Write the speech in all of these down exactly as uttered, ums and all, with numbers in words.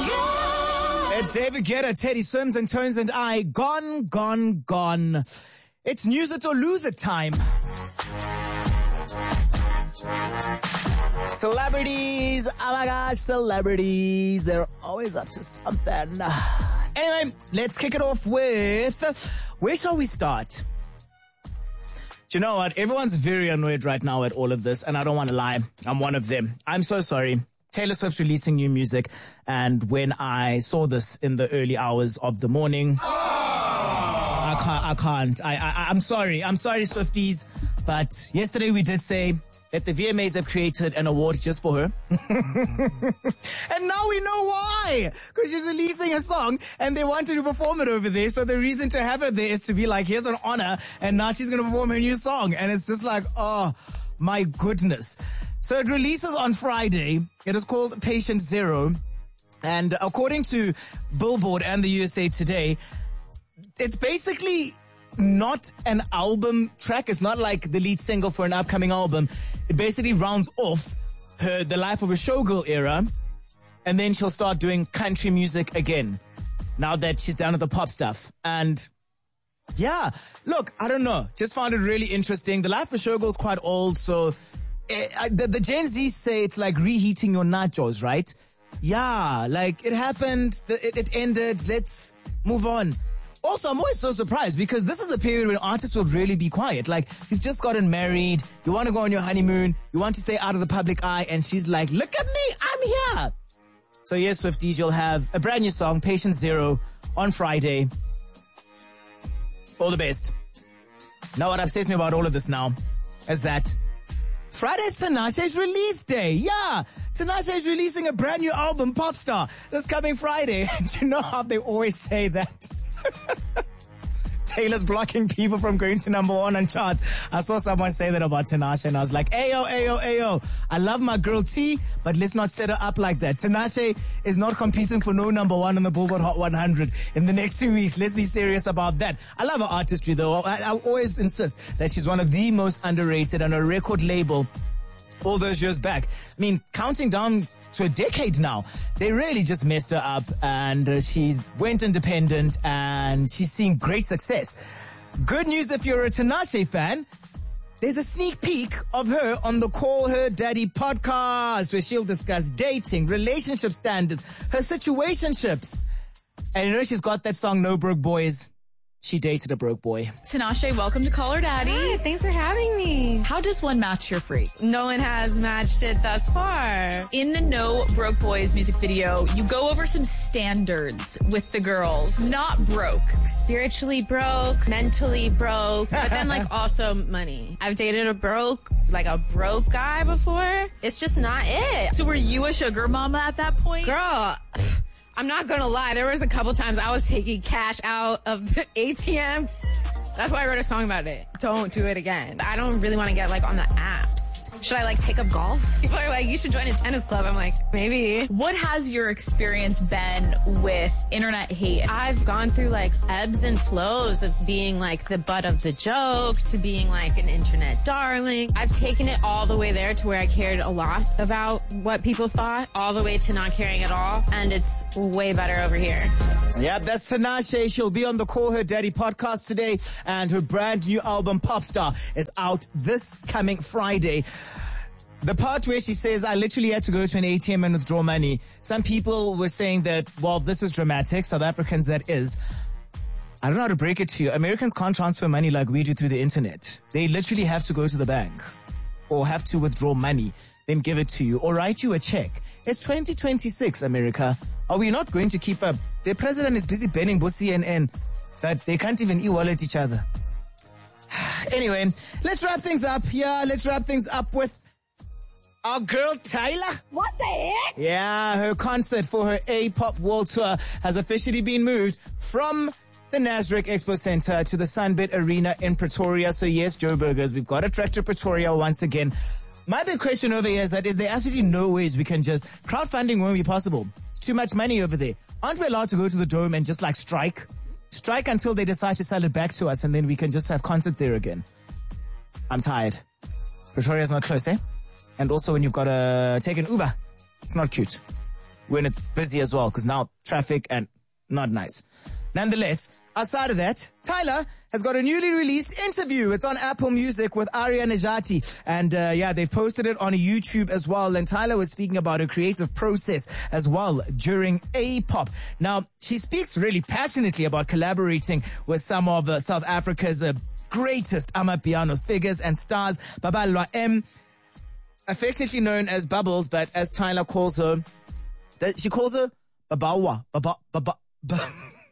It's David Guetta, Teddy Swims and Tones and I. Gone, gone, gone. It's news it or lose it time. Celebrities, oh my gosh, celebrities. They're always up to something. Anyway, let's kick it off with, where shall we start? Do you know what? Everyone's very annoyed right now at all of this, and I don't want to lie. I'm one of them. I'm so sorry. Taylor Swift's releasing new music, and when I saw this in the early hours of the morning, oh! I can't, I can't. I, I, I'm sorry. I'm sorry, Swifties. But yesterday we did say that the V M As have created an award just for her. And now we know why. Because she's releasing a song and they wanted to perform it over there. So the reason to have her there is to be like, here's an honor. And now she's going to perform her new song. And it's just like, oh, my goodness. So it releases on Friday. It is called Patient Zero. And according to Billboard and the U S A Today, it's basically not an album track. It's not like the lead single for an upcoming album. It basically rounds off her the life of a showgirl era, and then she'll start doing country music again now that she's done with the pop stuff. And yeah, look, I don't know. Just found it really interesting. The life of a showgirl is quite old, so it, I, the, the Gen Z say it's like reheating your nachos, right? Yeah, like it happened, it, it ended, let's move on. Also, I'm always so surprised because this is a period when artists will really be quiet. Like, you've just gotten married, you want to go on your honeymoon, you want to stay out of the public eye, and she's like, look at me, I'm here. So yes, Swifties, you'll have a brand new song, Patient Zero, on Friday. All the best. Now what upsets me about all of this now is that Friday's Tinashe's release day. Yeah, Tinashe is releasing a brand new album, Popstar, this coming Friday. And you know how they always say that Taylor's blocking people from going to number one on charts. I saw someone say that about Tinashe and I was like, ayo, ayo, ayo. I love my girl T, but let's not set her up like that. Tinashe is not competing for no number one on the Billboard Hot one hundred in the next two weeks. Let's be serious about that. I love her artistry though. I, I'll always insist that she's one of the most underrated on a record label all those years back. I mean, counting down to a decade now, they really just messed her up, and uh, she went independent and she's seeing great success. Good news if you're a Tinashe fan. There's a sneak peek of her on the Call Her Daddy podcast where she'll discuss dating, relationship standards, her situationships. And you know she's got that song No Broke Boys. She dated a broke boy. Tinashe, welcome to Call Her Daddy. Hi, thanks for having me. How does one match your freak? No one has matched it thus far. In the No Broke Boys music video, you go over some standards with the girls. Not broke. Spiritually broke, mentally broke, but then like also money. I've dated a broke, like a broke guy before. It's just not it. So were you a sugar mama at that point? Girl, I'm not gonna lie, there was a couple times I was taking cash out of the A T M. That's why I wrote a song about it. Don't do it again. I don't really want to get like on the apps. Should I like take up golf? People are like, you should join a tennis club. I'm like, maybe. What has your experience been with internet hate? I've gone through like ebbs and flows of being like the butt of the joke to being like an internet darling. I've taken it all the way there to where I cared a lot about what people thought, all the way to not caring at all. And it's way better over here. Yeah, that's Tinashe. She'll be on the Call Her Daddy podcast today, and her brand new album Popstar is out this coming Friday. The part where she says, I literally had to go to an A T M and withdraw money. Some people were saying that, well, this is dramatic. South Africans, that is. I don't know how to break it to you. Americans can't transfer money like we do through the internet. They literally have to go to the bank or have to withdraw money, then give it to you or write you a check. It's twenty twenty-six, America. Are we not going to keep up? The president is busy banning Bussy and N that they can't even e-wallet each other. Anyway, let's wrap things up. Yeah, let's wrap things up with our girl Tyla. What the heck? Yeah, her concert for her A-Pop World Tour has officially been moved from the Nasrec Expo Center to the Sunbet Arena in Pretoria. So yes, Joe Burgers, we've got a trek to Pretoria once again. My big question over here is that is there absolutely no ways we can just, crowdfunding won't be possible. It's too much money over there. Aren't we allowed to go to the Dome and just like strike? Strike until they decide to sell it back to us and then we can just have concerts there again. I'm tired. Pretoria's not close, eh? And also when you've got to take an Uber, it's not cute. when it's busy as well, because now traffic and not nice. Nonetheless, outside of that, Tyla has got a newly released interview. It's on Apple Music with Arya Nejati. And uh, yeah, they've posted it on YouTube as well. And Tyla was speaking about her creative process as well during A-pop. Now, she speaks really passionately about collaborating with some of uh, South Africa's uh, greatest Amapiano figures and stars. Babalwa M, affectionately known as Bubbles, but as Tyla calls her, she calls her Babawa. Baba, Baba, Baba.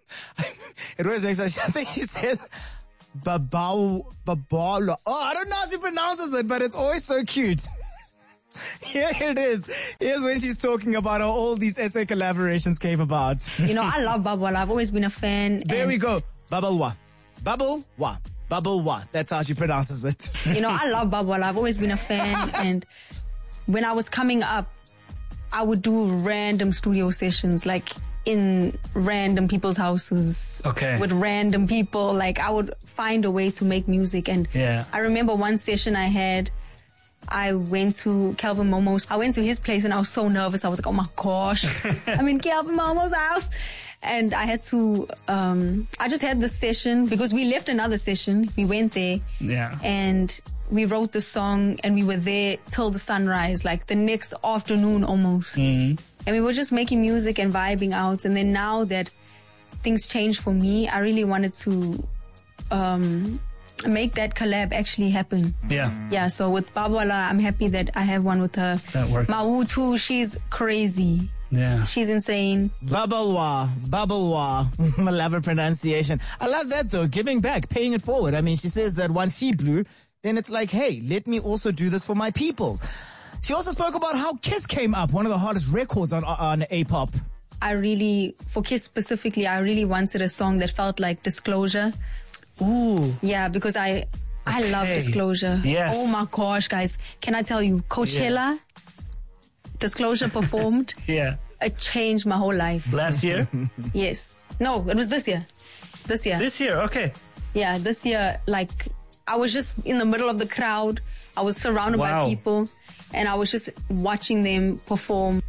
It was actually, I think she says Babao, Babala. Oh, I don't know how she pronounces it, but it's always so cute. Here it is. Here's when she's talking about how all these S A collaborations came about. You know, I love Babala. I've always been a fan. There we go. Babalwa. Babalwa. Babalwa. That's how she pronounces it. You know, I love Babala. I've always been a fan. And when I was coming up, I would do random studio sessions, like in random people's houses. Okay. With random people. Like, I would find a way to make music. And yeah. I remember one session I had, I went to Calvin Momo's. I went to his place and I was so nervous. I was like, oh my gosh, I'm in Calvin Momo's house. And I had to, um, I just had this session because we left another session. We went there. Yeah. And we wrote the song and we were there till the sunrise, like the next afternoon almost. Mm-hmm. And we were just making music and vibing out. And then now that things changed for me, I really wanted to um, make that collab actually happen. Yeah. Yeah, so with Babala, I'm happy that I have one with her. That worked. Mawu too, she's crazy. Yeah. She's insane. Babalwa, Babalwa. I love her pronunciation. I love that though, giving back, paying it forward. I mean, she says that once she blew, then it's like, hey, let me also do this for my people. She also spoke about how Kiss came up, one of the hardest records on on A-pop. I really, for Kiss specifically, I really wanted a song that felt like Disclosure. Ooh. Yeah, because I I Okay. love Disclosure. Yes. Oh my gosh, guys. Can I tell you, Coachella, Disclosure performed. Yeah. It changed my whole life. Last year? Yes. No, it was this year. This year. This year, okay. Yeah, this year, like, I was just in the middle of the crowd. I was surrounded Wow. by people. And I was just watching them perform.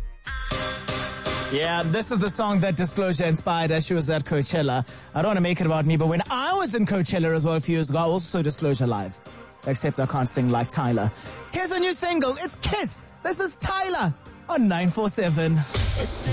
Yeah, this is the song that Disclosure inspired as she was at Coachella. I don't want to make it about me, but when I was in Coachella as well a few years ago, I also saw Disclosure live. Except I can't sing like Tyla. Here's a new single. It's Kiss. This is Tyla on nine four seven.